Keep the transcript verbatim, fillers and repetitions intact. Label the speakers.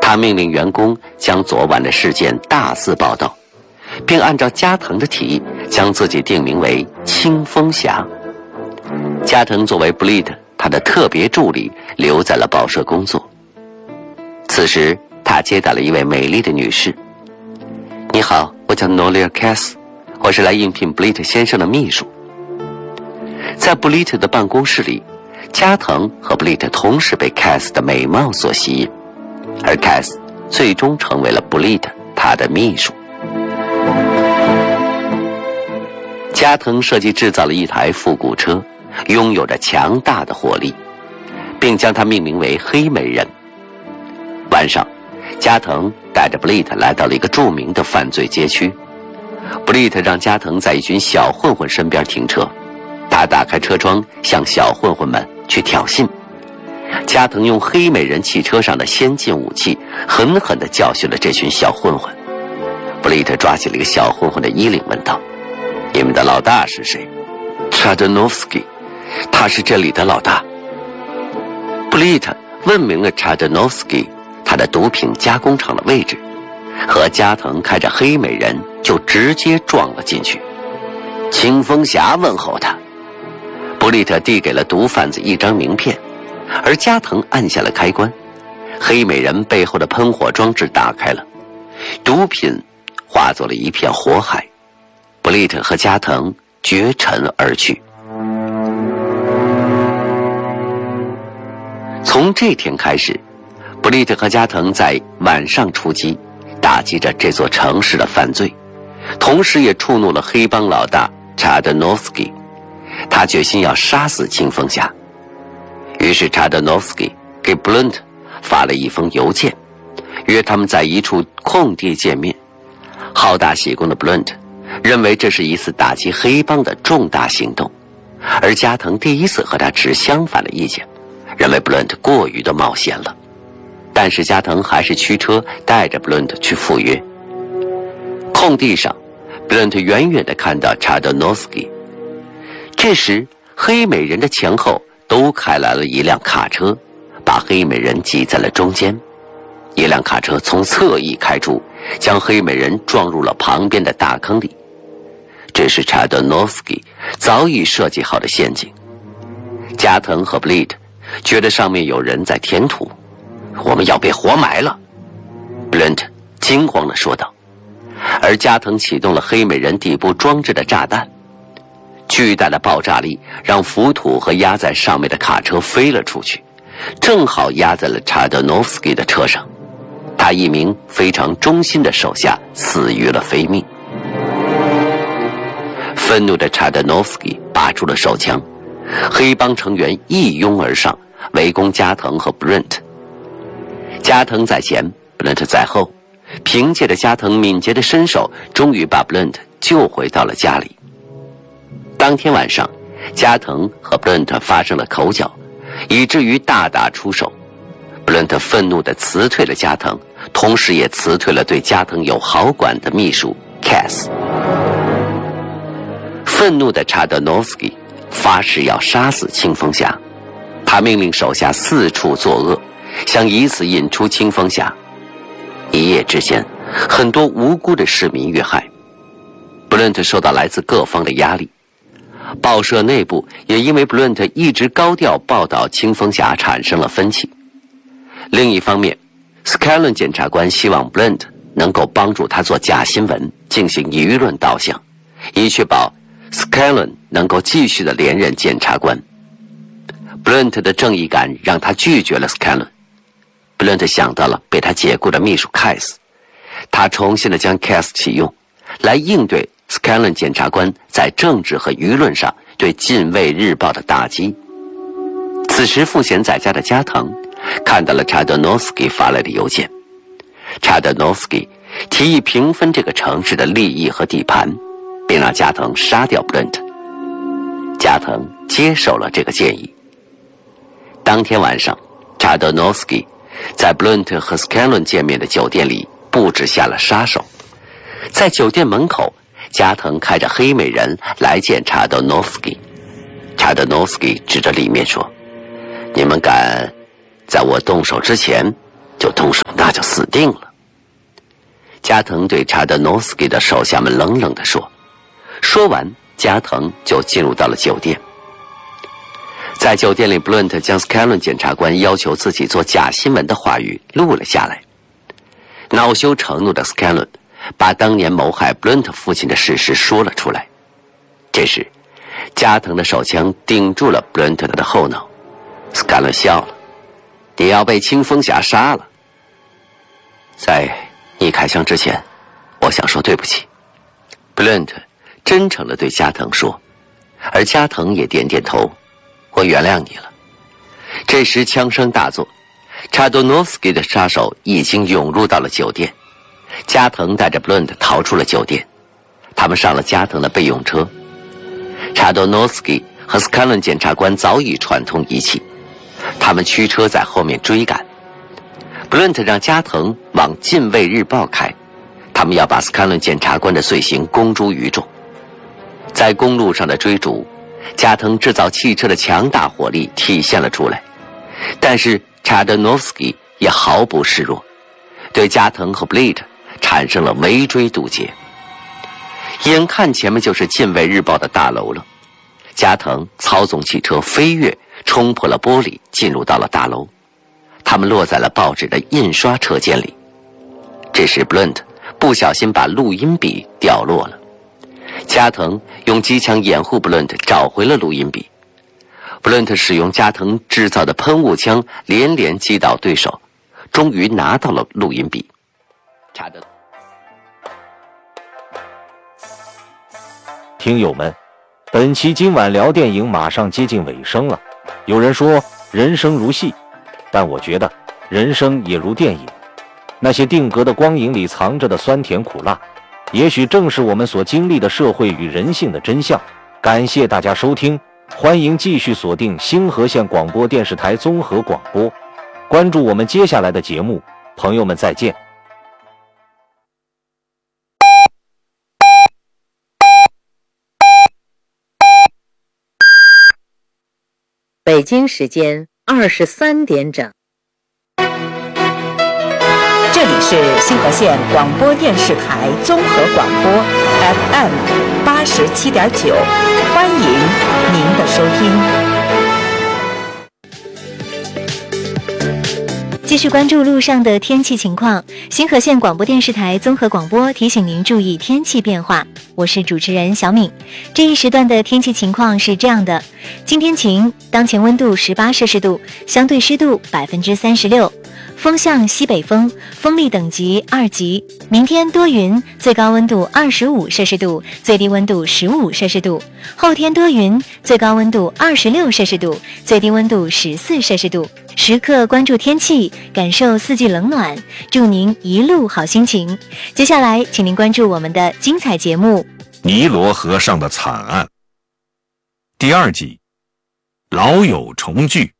Speaker 1: 他命令员工将昨晚的事件大肆报道，并按照加藤的提议将自己定名为清风侠。加藤作为 Bleed 他的特别助理留在了报社工作。此时他接待了一位美丽的女士。你好，我叫 Nolia Cass， 我是来应聘 Bleed 先生的秘书。在 Bleed 的办公室里，加藤和 Bleed 同时被 Cass 的美貌所吸引，而 Cass 最终成为了 Bleed 他的秘书。加藤设计制造了一台复古车，拥有着强大的火力，并将它命名为黑美人。晚上，加藤带着 Bleed 来到了一个著名的犯罪街区。Bleed 让加藤在一群小混混身边停车，他打开车窗向小混混们去挑衅。加藤用黑美人汽车上的先进武器狠狠地教训了这群小混混。Bleed 抓起了一个小混混的衣领，问道：你们的老大是谁？ Chadanovsky， 他是这里的老大。Bleed 问明了 Chadanovsky 他的毒品加工厂的位置，和加藤开着黑美人就直接撞了进去。清风侠问候他。布利特递给了毒贩子一张名片，而加藤按下了开关，黑美人背后的喷火装置打开了，毒品化作了一片火海。布利特和加藤绝尘而去。从这天开始，布利特和加藤在晚上出击，打击着这座城市的犯罪，同时也触怒了黑帮老大查德诺夫斯基。他决心要杀死清风侠。于是查德诺夫斯基给 Blunt 发了一封邮件，约他们在一处空地见面。好大喜功的 Blunt 认为这是一次打击黑帮的重大行动，而加藤第一次和他持相反的意见，认为 Blunt 过于的冒险了。但是加藤还是驱车带着 Blunt 去赴约。空地上 Blunt 远远地看到查德诺夫斯基。这时黑美人的前后都开来了一辆卡车，把黑美人挤在了中间。一辆卡车从侧翼开出，将黑美人撞入了旁边的大坑里。这是查德诺夫斯基早已设计好的陷阱。加藤和 Bleed 觉得上面有人在填土，我们要被活埋了 Blunt 惊慌地说道。而加藤启动了黑美人底部装置的炸弹，巨大的爆炸力让浮土和压在上面的卡车飞了出去，正好压在了查德诺夫斯基的车上。他一名非常忠心的手下死于了非命。愤怒的查德诺夫斯基拔出了手枪，黑帮成员一拥而上，围攻加藤和 Blunt。 加藤在前， Blunt 在后，凭借着加藤敏捷的身手，终于把 Blunt 救回到了家里。当天晚上，加藤和 Blunt 发生了口角，以至于大打出手。 Blunt 愤怒地辞退了加藤，同时也辞退了对加藤有好感的秘书 Cass。 愤怒的查德诺夫斯基发誓要杀死清风侠，他命令手下四处作恶，想以此引出清风侠。一夜之间，很多无辜的市民遇害。 Blunt 受到来自各方的压力，报社内部也因为 Blunt 一直高调报道清风侠产生了分歧。另一方面， Scanlon 检察官希望 Blunt 能够帮助他做假新闻，进行舆论导向，以确保 Scanlon 能够继续的连任检察官。 Blunt 的正义感让他拒绝了 Scanlon。 Blunt 想到了被他解雇的秘书 Cass， 他重新的将 Cass 启用，来应对 Scanlon 检察官在政治和舆论上对《近卫日报》的打击。此时赋闲在家的加藤看到了查德诺夫斯基发来的邮件。查德诺夫斯基提议平分这个城市的利益和地盘，并让加藤杀掉 Blunt。 加藤接受了这个建议。当天晚上，查德诺夫斯基在 Blunt 和 Scanlon 见面的酒店里布置下了杀手。在酒店门口，加藤开着黑美人来见查德诺夫斯基。查德诺夫斯基指着里面说：你们敢在我动手之前就动手，那就死定了。加藤对查德诺斯基的手下们冷冷地说。说完，加藤就进入到了酒店。在酒店里，布伦特将斯凯伦检察官要求自己做假新闻的话语录了下来。恼羞成怒的斯凯伦把当年谋害布伦特父亲的事实说了出来。这时，加藤的手枪顶住了布伦特的后脑。斯凯伦笑了：“你要被青风侠杀了。”在你开枪之前，我想说对不起。布伦特真诚地对加藤说，而加藤也点点头：“我原谅你了。”这时枪声大作，查多诺斯基的杀手已经涌入到了酒店。加藤带着布伦特逃出了酒店，他们上了加藤的备用车。查多诺斯基和斯堪伦检察官早已串通一气，他们驱车在后面追赶。布伦特让加藤往《近卫日报》开，他们要把斯堪伦检察官的罪行公诸于众。在公路上的追逐，加藤制造汽车的强大火力体现了出来，但是查德诺夫斯基也毫不示弱，对加藤和布利特产生了围追堵截。眼看前面就是《近卫日报》的大楼了，加藤操纵汽车飞跃，冲破了玻璃，进入到了大楼。他们落在了报纸的印刷车间里。这时布伦特不小心把录音笔掉落了，加藤用机枪掩护布伦特找回了录音笔。布伦特使用加藤制造的喷雾枪连连击倒对手，终于拿到了录音笔。查德
Speaker 2: 听友们，本期今晚聊电影马上接近尾声了。有人说人生如戏，但我觉得人生也如电影，那些定格的光影里藏着的酸甜苦辣，也许正是我们所经历的社会与人性的真相。感谢大家收听，欢迎继续锁定星河县广播电视台综合广播，关注我们接下来的节目。朋友们再见。
Speaker 3: 北京时间二十三点整。
Speaker 4: 这里是星河县广播电视台综合广播 F M 八十七点九，欢迎您的收听。
Speaker 5: 继续关注路上的天气情况，星河县广播电视台综合广播提醒您注意天气变化。我是主持人小敏。这一时段的天气情况是这样的：今天晴，当前温度十八摄氏度，相对湿度百分之三十六，风向西北风，风力等级二级。明天多云，最高温度二十五摄氏度，最低温度十五摄氏度。后天多云，最高温度二十六摄氏度，最低温度十四摄氏度。时刻关注天气，感受四季冷暖，祝您一路好心情。接下来请您关注我们的精彩节目《
Speaker 6: 尼罗河上的惨案》第二集，老友重聚。